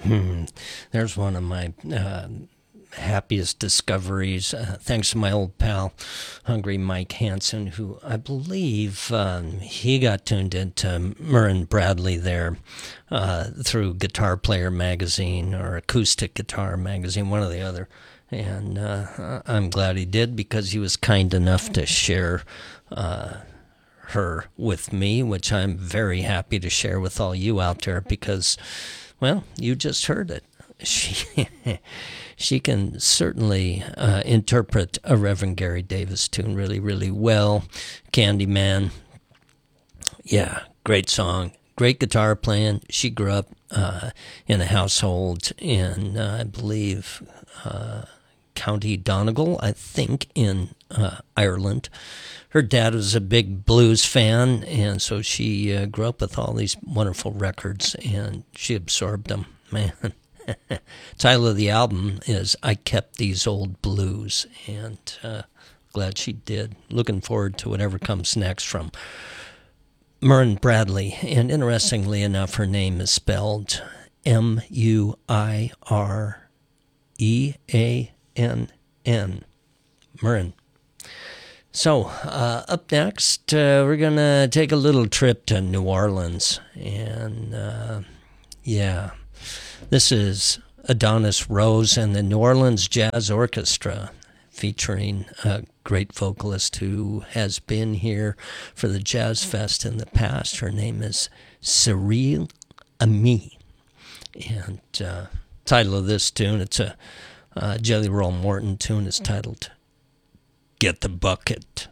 There's one of my happiest discoveries, thanks to my old pal, Hungry Mike Hansen, who I believe he got tuned into Murrin Bradley there through Guitar Player magazine or Acoustic Guitar magazine, one or the other. And I'm glad he did, because he was kind enough to share her with me, which I'm very happy to share with all you out there, because, well, you just heard it. She can certainly interpret a Reverend Gary Davis tune really, really well. Candyman, yeah, great song, great guitar playing. She grew up in a household in, I believe, County Donegal, I think, in Ireland. Her dad was a big blues fan, and so she grew up with all these wonderful records, and she absorbed them, man. Title of the album is I Kept These Old Blues, and glad she did. Looking forward to whatever comes next from Murrin Bradley. And interestingly enough, her name is spelled Muireann. Murrin. So, up next, we're going to take a little trip to New Orleans. And, yeah, this is Adonis Rose and the New Orleans Jazz Orchestra, featuring a great vocalist who has been here for the Jazz Fest in the past. Her name is Cyril Ami. And title of this tune, it's a Jelly Roll Morton tune, is titled Get the Bucket.